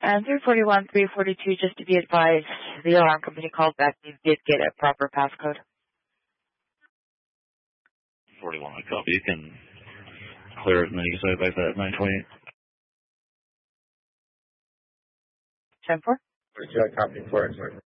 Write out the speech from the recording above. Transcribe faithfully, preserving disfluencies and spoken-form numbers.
And three forty-one, three forty-two, just to be advised, the alarm company called back. You did get a proper passcode. forty-one, I copy. You can clear it and then you can say it back to nine twenty-eight. ten four? I copy for it, sir.